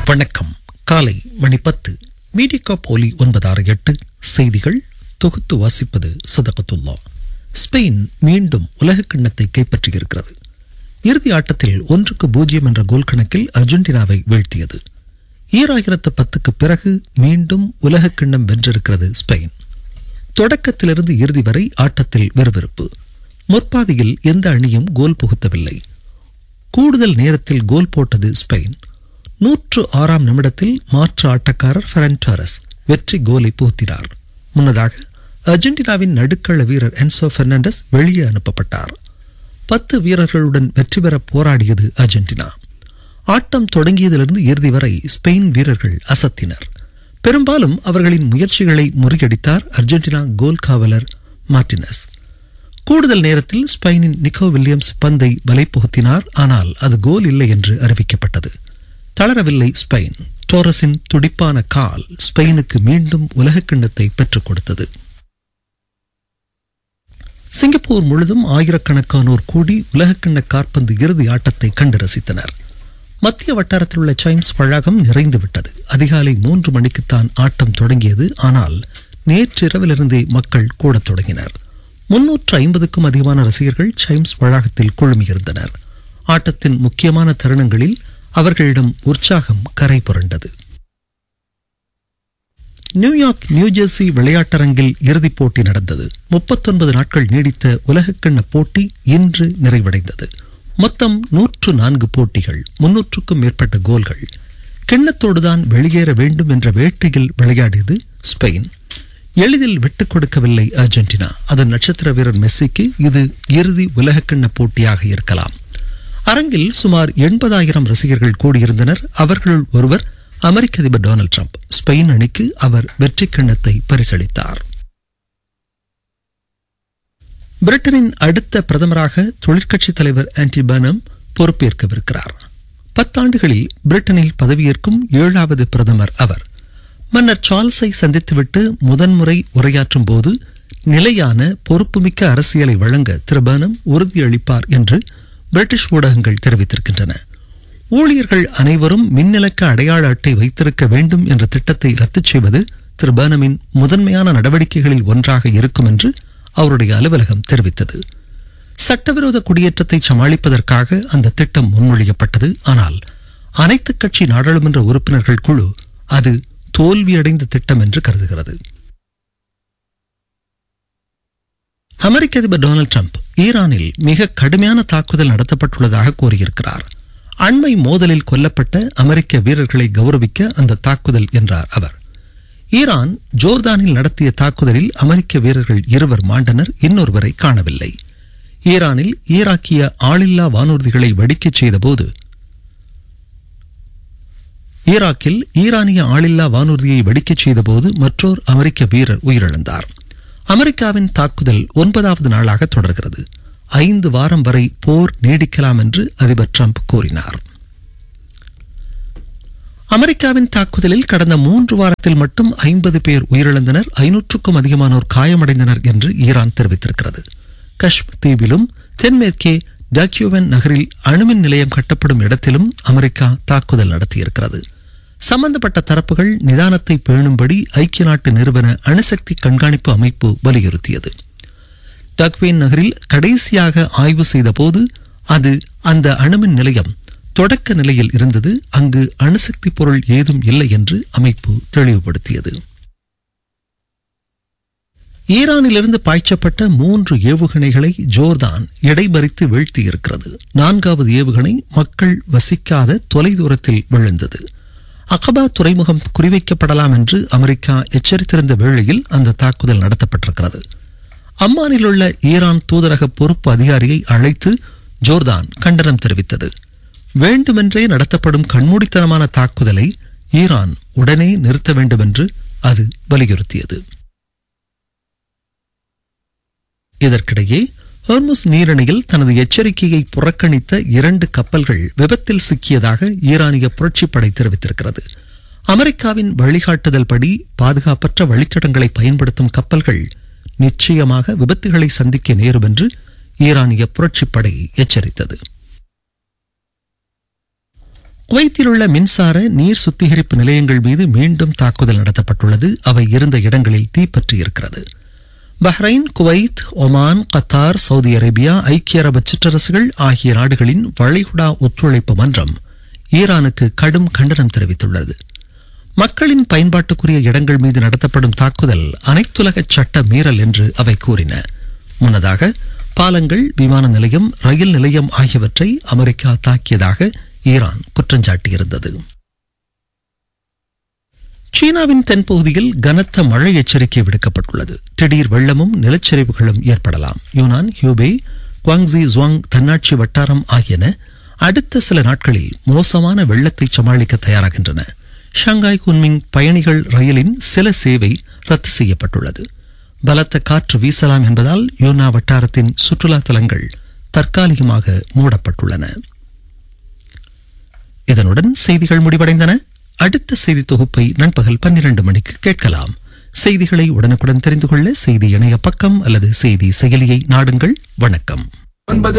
வணக்கம். காலை மணி 10. மீடியா போலி 968 செய்திகள் தொகுத்து வாசிப்பது சதகத்துல்லா. ஸ்பெயின் மீண்டும் உலக கிண்ணத்தை கைப்பற்றியிருக்கிறது. இறுதி ஆட்டத்தில் 1-0 என்ற கோல் கணக்கில் அர்ஜென்டினாவை வீழ்த்தியது. 2010க்கு பிறகு மீண்டும் உலக கிண்ணம் வென்றிருக்கிறது ஸ்பெயின். தொடக்கத்திலிருந்து இறுதி வரை ஆட்டத்தில் விறுவிறுப்பு. முற்பாதியில் எந்த அணியும் கோல் புகுத்தவில்லை. கூடுதல் நேரத்தில் கோல் போட்டது ஸ்பெயின். 106ஆம் நிமிடத்தில் மாற்று ஆட்டக்காரர் ஃபெரன் டாரஸ் வெற்றி கோலை புகுத்தினார். முன்னதாக அர்ஜென்டினாவின் நடுக்கள வீரர் என்சோ பெர்னாண்டஸ் வெளியே அனுப்பப்பட்டார். 10 வீரர்களுடன் வெற்றி பெற போராடியது அர்ஜென்டினா. ஆட்டம் தொடங்கியதிலிருந்து இறுதி வரை ஸ்பெயின் வீரர்கள் அசத்தினர். பெரும்பாலும் அவர்களின் முயற்சிகளை முறியடித்தார் அர்ஜென்டினா கோல் காவலர் மார்டினஸ். கூடுதல் நேரத்தில் ஸ்பெயினின் நிக்கோ வில்லியம்ஸ் பந்தை வலை புகுத்தினார். ஆனால் அது கோல் இல்லை என்று அறிவிக்கப்பட்டது. தளரவில்லை ஸ்பெயின். டோரஸின் துடிப்பான கால் ஸ்பெயினுக்கு மீண்டும் உலக கிண்ணத்தை பெற்றுக் கொடுத்தது. சிங்கப்பூர் முழுதும் ஆயிரக்கணக்கானோர் கூடி உலகக்கிண்ண காற்பந்து இறுதி ஆட்டத்தை கண்டு ரசித்தனர். மத்திய வட்டாரத்தில் உள்ள சைம்ஸ் வளாகம் நிறைந்துவிட்டது. அதிகாலை 3 மணிக்குத்தான் ஆட்டம் தொடங்கியது. ஆனால் நேற்றிரவிலிருந்தே மக்கள் கூடத் தொடங்கினர். 350க்கும் அதிகமான ரசிகர்கள் சைம்ஸ் வளாகத்தில் குழுமியிருந்தனர். ஆட்டத்தின் முக்கியமான தருணங்களில் அவர்களிடம் உற்சாகம் கரை புரண்டது. நியூயார்க் நியூஜெர்சி விளையாட்டரங்கில் இறுதிப் போட்டி நடந்தது. 39 நாட்கள் நீடித்த உலகக்கிண்ண போட்டி இன்று நிறைவடைந்தது. மொத்தம் 104 போட்டிகள், 300க்கும் மேற்பட்ட கோல்கள். கிண்ணத்தோடுதான் வெளியேற வேண்டும் என்ற வேட்டையில் விளையாடியது ஸ்பெயின். எளிதில் விட்டுக் கொடுக்கவில்லை அர்ஜென்டினா. அதன் நட்சத்திர வீரர் மெஸ்ஸிக்கு இது இறுதி உலகக்கிண்ண போட்டியாக இருக்கலாம். அரங்கில் சுமார் 80,000 ரசிகர்கள் கூடியிருந்தனர். அவர்களுள் ஒருவர் அமெரிக்க அதிபர் டொனால்ட் ட்ரம்ப். ஸ்பெயின் அணிக்கு அவர் வெற்றி கிண்ணத்தை பரிசளித்தார். பிரிட்டனின் அடுத்த பிரதமராக தொழிற்கட்சித் தலைவர் ஆன்டி பர்னம் பொறுப்பேற்கவிருக்கிறார். 10 ஆண்டுகளில் பிரிட்டனில் பதவியேற்கும் 7வது பிரதமர் அவர். மன்னர் சார்ல்ஸை சந்தித்துவிட்டு முதன்முறை உரையாற்றும் போது நிலையான பொறுப்புமிக்க அரசியலை வழங்க திரு பர்னம் உறுதியளிப்பார் என்று பிரிட்டிஷ் ஊடகங்கள் தெரிவித்திருக்கின்றன. ஊழியர்கள் அனைவரும் மின்னிலக்க அடையாள அட்டை வைத்திருக்க வேண்டும் என்ற திட்டத்தை ரத்து செய்வது திரு பர்னமின் முதன்மையான நடவடிக்கைகளில் ஒன்றாக இருக்கும் என்று அவருடைய அலுவலகம் தெரிவித்தது. சட்டவிரோத குடியேற்றத்தை சமாளிப்பதற்காக அந்த திட்டம் முன்மொழியப்பட்டது. ஆனால் அனைத்து கட்சி நாடாளுமன்ற உறுப்பினர்கள் குழு அது தோல்வியடைந்த திட்டம் என்று கருதுகிறது. அமெரிக்க அதிபர் டொனால்ட் ட்ரம்ப் ஈரானில் மிக கடுமையான தாக்குதல் நடத்தப்பட்டுள்ளதாக கூறியிருக்கிறார். அண்மை மோதலில் கொல்லப்பட்ட அமெரிக்க வீரர்களை கௌரவிக்க அந்த தாக்குதல் என்றார் அவர். ஈரான் ஜோர்தானில் நடத்திய தாக்குதலில் அமெரிக்க வீரர்கள் 2 மாண்டனர், இன்னொருவரை காணவில்லை. ஈரானில் ஈராக்கிய ஆளில்லா வானூர்திகளை வெடிக்கச் செய்தபோது ஈராக்கில் ஈரானிய ஆளில்லா வானூர்தியை வெடிக்கச் செய்தபோது மற்றொரு அமெரிக்க வீரர் உயிரிழந்தார். அமெரிக்காவின் தாக்குதல் 9வது நாளாக தொடர்கிறது. 5 வாரம் வரை போர் நீடிக்கலாம் என்று அதிபர் ட்ரம்ப் கூறினார். அமெரிக்காவின் தாக்குதலில் கடந்த 3 வாரத்தில் மட்டும் 50 பேர் உயிரிழந்தனர், 500க்கும் அதிகமானோர் காயமடைந்தனர் என்று ஈரான் தெரிவித்திருக்கிறது. கஷ்மீர் தீவிலும் தென்மேற்கே டாக்யூவன் நகரில் அணுமின் நிலையம் கட்டப்படும் இடத்திலும் அமெரிக்கா தாக்குதல் நடத்தியிருக்கிறது. சம்பந்தப்பட்ட தரப்புகள் நிதானத்தை பேணும்படி ஐக்கிய நாட்டு நிறுவன அணுசக்தி கண்காணிப்பு அமைப்பு வலியுறுத்தியது. டாக்வேன் நகரில் கடைசியாக ஆய்வு செய்த போது அது அந்த அணுமின் நிலையம் தொடக்க நிலையில் இருந்தது. அங்கு அணுசக்தி பொருள் ஏதும் இல்லை என்று அமைப்பு தெளிவுபடுத்தியது. ஈரானிலிருந்து பாய்ச்சப்பட்ட 3 ஏவுகணைகளை ஜோர்தான் இடைமறித்து வீழ்த்தியிருக்கிறது. 4வது ஏவுகணை மக்கள் வசிக்காத தொலைதூரத்தில் விழுந்தது. அகபா துறைமுகம் குறிவைக்கப்படலாம் என்று அமெரிக்கா எச்சரித்திருந்த வேளையில் அந்த தாக்குதல் நடத்தப்பட்டிருக்கிறது. அம்மானில் உள்ள ஈரான் தூதரக பொறுப்பு அதிகாரியை அழைத்து ஜோர்தான் கண்டனம் தெரிவித்தது. வேண்டுமென்றே நடத்தப்படும் கண்மூடித்தனமான தாக்குதலை ஈரான் உடனே நிறுத்த வேண்டும் என்று அது வலியுறுத்தியது. இதற்கிடையே ஹோர்முஸ் நீரிணையில் தனது எச்சரிக்கையை புறக்கணித்த 2 கப்பல்கள் விபத்தில் சிக்கியதாக ஈரானிய புரட்சிப்படை தெரிவித்திருக்கிறது. அமெரிக்காவின் வழிகாட்டுதல் படி பாதுகாப்பற்ற வழித்தடங்களை பயன்படுத்தும் கப்பல்கள் நிச்சயமாக விபத்துகளை சந்திக்க நேரும் என்று ஈரானிய புரட்சிப்படை எச்சரித்தது. குவைத்தில் உள்ள மின்சார நீர் சுத்திகரிப்பு நிலையங்கள் மீது மீண்டும் தாக்குதல் நடத்தப்பட்டுள்ளது. அவை இருந்த இடங்களில் தீப்பற்றியிருக்கிறது. Bahrain, Kuwait, Oman, Qatar, Saudi Arabia, ஐக்கிய அரபு சிற்றரசுகள் ஆகிய நாடுகளின் வளைகுடா ஒத்துழைப்பு மன்றம் ஈரானுக்கு கடும் கண்டனம் தெரிவித்துள்ளது. மக்களின் பயன்பாட்டுக்குரிய இடங்கள் மீது நடத்தப்படும் தாக்குதல் அனைத்துலக சட்ட மீறல் என்று அவை கூறின. முன்னதாக பாலங்கள், விமான நிலையம், ரயில் நிலையம் ஆகியவற்றை அமெரிக்கா தாக்கியதாக ஈரான் குற்றஞ்சாட்டியிருந்தது. சீனாவின் தென்பகுதியில் கனத்த மழை எச்சரிக்கை விடுக்கப்பட்டுள்ளது. திடீர் வெள்ளமும் நிலச்சரிவுகளும் ஏற்படலாம். யூனான், ஹியூபே, குவாங்ஸி ஜுவாங் தன்னாட்சி வட்டாரம் ஆகியன அடுத்த சில நாட்களில் மோசமான வெள்ளத்தை சமாளிக்க தயாராகின்றன. ஷாங்காய் குன்மிங் பயணிகள் ரயிலின் சில சேவை ரத்து செய்யப்பட்டுள்ளது. பலத்த காற்று வீசலாம் என்பதால் யூனா வட்டாரத்தின் சுற்றுலா தலங்கள் தற்காலிகமாக மூடப்பட்டுள்ளன. இதனுடன் செய்திகள் முடிவடைந்தன. அடுத்த செய்தி தொகுப்பை நண்பகல் 12 மணிக்கு கேட்கலாம். செய்திகளை உடனுக்குடன் தெரிந்து கொள்ள செய்தி இணைய பக்கம் அல்லது செய்தி செயலியை நாடுங்கள். வணக்கம்.